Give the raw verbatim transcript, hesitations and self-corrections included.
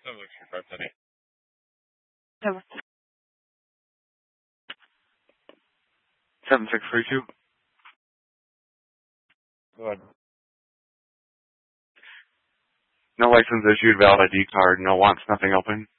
seven six three five Teddy. Seven, seven six three two. Go ahead. No license issued, valid I D card, no wants, nothing open.